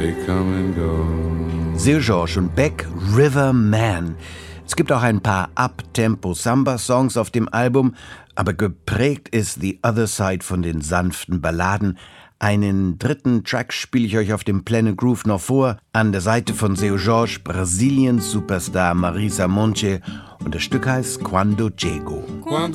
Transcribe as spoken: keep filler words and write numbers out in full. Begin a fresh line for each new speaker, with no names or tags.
They come and go.
Seu Jorge und Beck, River Man. Es gibt auch ein paar Up-Tempo-Samba-Songs auf dem Album, aber geprägt ist The Other Side von den sanften Balladen. Einen dritten Track spiele ich euch auf dem Planet Groove noch vor, an der Seite von Seu Jorge, Brasiliens Superstar Marisa Monte, und das Stück heißt Quando Chego.